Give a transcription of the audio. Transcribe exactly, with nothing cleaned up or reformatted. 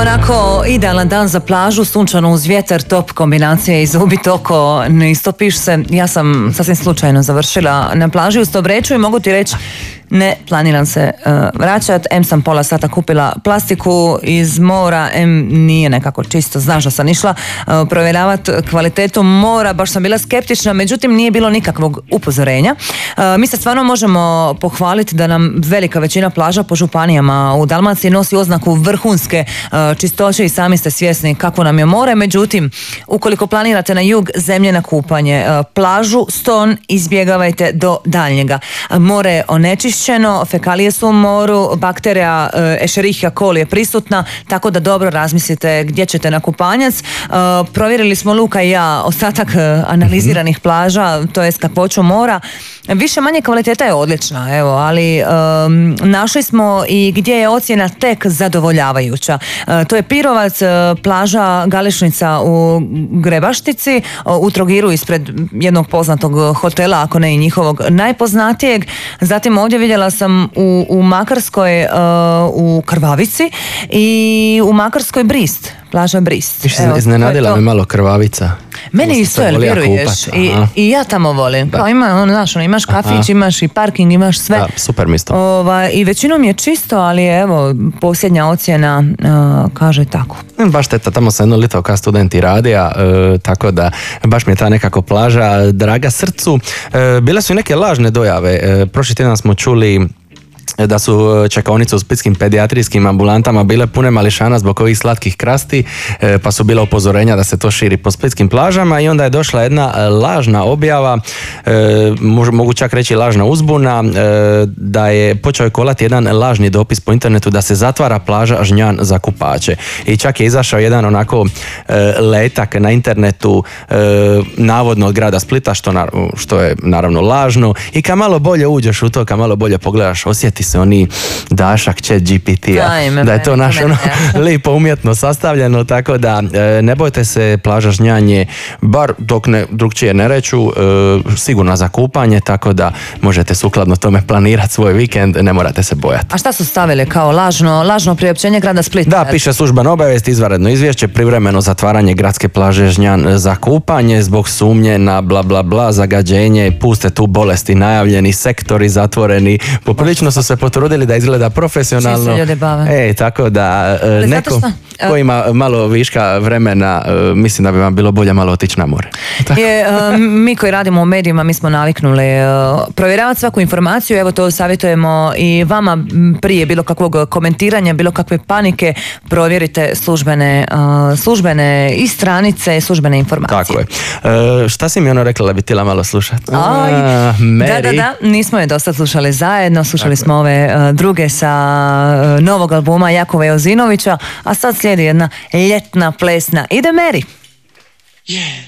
onako idealan dan za plažu, sunčano uz vjetar, top kombinacija, izubit oko, ne istopiš se. Ja sam sasvim slučajno završila na plaži u Stobreču i mogu ti reći, ne planiram se uh, vraćat. Em sam pola sata kupila plastiku iz mora, em nije nekako čisto. Znaš da sam išla uh, provjeravat kvalitetu mora, baš sam bila skeptična, međutim nije bilo nikakvog upozorenja. Uh, mi se stvarno možemo pohvaliti da nam velika većina plaža po županijama u Dalmaciji nosi oznaku vrhunske uh, čistoće i sami ste svjesni kako nam je more. Međutim, ukoliko planirate na jug zemlje na kupanje, uh, plažu Ston izbjegavajte do daljnjega. Uh, more je onečišćeno, fekalije su u moru, bakterija Escherichia coli je prisutna, tako da dobro razmislite gdje ćete na kupanjac. Uh, provjerili smo Luka i ja ostatak uh, analiziranih plaža, to jest kakvoću mora. Više manje kvaliteta je odlična, evo, ali um, našli smo i gdje je ocjena tek zadovoljavajuća. Uh, to je Pirovac, uh, plaža Gališnica u Grebaštici, uh, u Trogiru ispred jednog poznatog hotela, ako ne i njihovog najpoznatijeg. Zatim ovdje vidjela sam u, u Makarskoj uh, u Krvavici i u Makarskoj Brist, plaža Brist. Evo, iznenadila me malo Krvavica. Meni isto, jel vjeruješ? I, I ja tamo volim. Kao ima, on, znaš, ono, imaš kafić, aha, imaš i parking, imaš sve. Da, super mjesto. Ova, I većinom je čisto, ali evo, posljednja ocjena uh, kaže tako. Baš teta, tamo sam jedno lito kao student i radija, uh, tako da baš mi je ta nekako plaža draga srcu. Uh, bile su i neke lažne dojave. Uh, prošli tjedan smo čuli da su čekaonice u splitskim pedijatrijskim ambulantama bile pune mališana zbog ovih slatkih krasti, pa su bila upozorenja da se to širi po splitskim plažama i onda je došla jedna lažna objava, mogu čak reći lažna uzbuna, da je počeo je kolati jedan lažni dopis po internetu da se zatvara plaža Žnjan za kupače. I čak je izašao jedan onako letak na internetu, navodno od grada Splita, što, što je naravno lažno, i kad malo bolje uđeš u to, kad malo bolje pogledaš, osjeti se oni dašak chat G P T-a, da je to naš ono lipo umjetno sastavljeno, tako da ne bojte se, plaža Žnjan je, bar dok ne, drugčije ne reću, sigurna za kupanje, tako da možete sukladno tome planirati svoj vikend, ne morate se bojati. A šta su stavili kao lažno, lažno priopćenje grada Splita? Da, piše službena obavijest, izvanredno izvješće, privremeno zatvaranje gradske plaže Žnjan za kupanje zbog sumnje na bla bla bla, zagađenje, puste tu bolesti, najavljeni sektori zatvoreni, poprilično su se potrudili da izgleda profesionalno. Čiji se ljudi bave. E, tako da e, neko ko ima malo viška vremena, e, mislim da bi vam bilo bolje malo otići na more. Je, e, mi koji radimo u medijima, mi smo naviknuli e, provjeravati svaku informaciju, evo to savjetujemo i vama prije bilo kakvog komentiranja, bilo kakve panike, provjerite službene, e, službene i stranice, službene informacije. Tako je. E, šta si mi ono rekla da bi tila malo slušati? Aj, da, da, da, nismo je dosta slušali zajedno, slušali smo ove uh, druge sa uh, novog albuma Jakova Jozinovića, a sad slijedi jedna ljetna plesna. Ide Meri! Yeah.